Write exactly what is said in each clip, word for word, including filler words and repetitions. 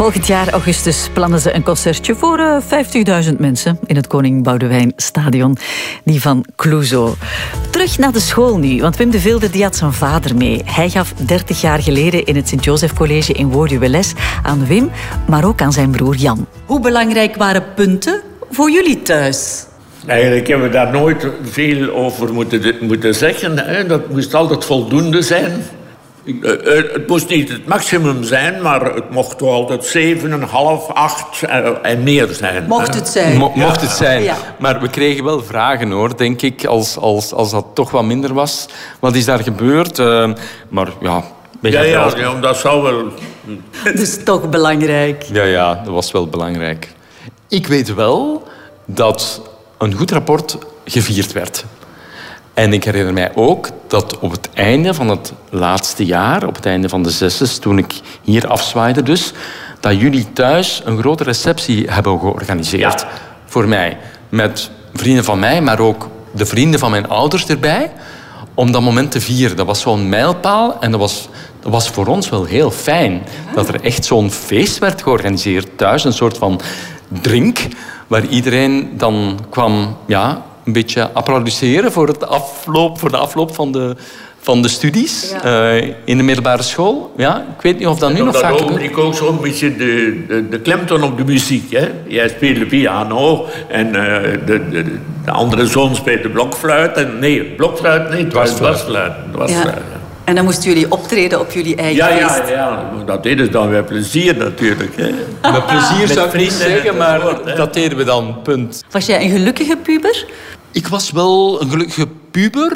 Volgend jaar augustus plannen ze een concertje voor uh, vijftigduizend mensen in het Koning Boudewijn Stadion, die van Clouseau. Terug naar de school nu, want Wim de Vilde die had zijn vader mee. Hij gaf dertig jaar geleden in het Sint-Joseph College in Woluwe les aan Wim, maar ook aan zijn broer Jan. Hoe belangrijk waren punten voor jullie thuis? Eigenlijk hebben we daar nooit veel over moeten, moeten zeggen. Hè. Dat moest altijd voldoende zijn. Het moest niet het maximum zijn, maar het mocht toch altijd zeven, een half, acht en meer zijn. Mocht het zijn. Mo mocht het zijn. Ja. Maar we kregen wel vragen, hoor, denk ik, als, als, als dat toch wat minder was. Wat is daar gebeurd? Uh, maar ja... Ja, ja, ja, dat zou wel... Dus toch belangrijk. Ja, ja, dat was wel belangrijk. Ik weet wel dat een goed rapport gevierd werd. En ik herinner mij ook dat op het einde van het laatste jaar, op het einde van de zesde, toen ik hier afzwaaide dus, dat jullie thuis een grote receptie hebben georganiseerd. Ja. Voor mij. Met vrienden van mij, maar ook de vrienden van mijn ouders erbij. Om dat moment te vieren. Dat was zo'n mijlpaal en dat was, dat was voor ons wel heel fijn. Ja. Dat er echt zo'n feest werd georganiseerd thuis. Een soort van drink, waar iedereen dan kwam... Ja, een beetje applaudisseren voor, het afloop, voor de afloop van de, van de studies ja. uh, in de middelbare school. Ja, ik weet niet of dat nu en nog vaak gebeurt. Ik ook zo'n beetje de, de, de klemtoon op de muziek. Hè? Jij speelde piano en uh, de, de, de andere zoon speelde blokfluit. En, nee, blokfluit niet, het was dwarsfluit. Ja. En dan moesten jullie optreden op jullie eigen ja, feest. Ja, ja, dat deden ze dan met plezier natuurlijk. Hè. Met plezier zou ik niet zeggen, maar woord, dat deden we dan, punt. Was jij een gelukkige puber? Ik was wel een gelukkige puber.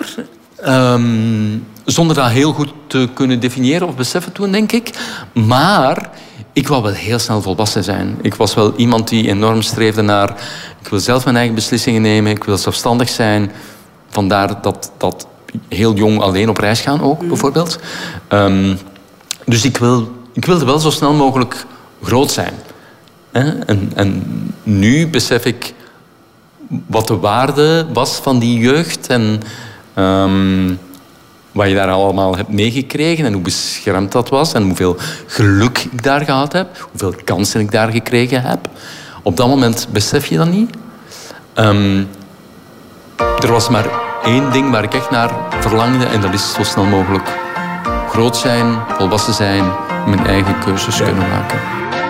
Um, zonder dat heel goed te kunnen definiëren of beseffen toen, denk ik. Maar ik wou wel heel snel volwassen zijn. Ik was wel iemand die enorm streefde naar... Ik wil zelf mijn eigen beslissingen nemen. Ik wil zelfstandig zijn. Vandaar dat... dat heel jong alleen op reis gaan ook, mm. bijvoorbeeld. Um, dus ik, wil, ik wilde wel zo snel mogelijk groot zijn. Hè? En, en nu besef ik wat de waarde was van die jeugd en um, wat je daar allemaal hebt meegekregen en hoe beschermd dat was en hoeveel geluk ik daar gehad heb, hoeveel kansen ik daar gekregen heb. Op dat moment besef je dat niet. Um, er was maar één ding waar ik echt naar verlangde en dat is zo snel mogelijk groot zijn, volwassen zijn, mijn eigen keuzes kunnen maken.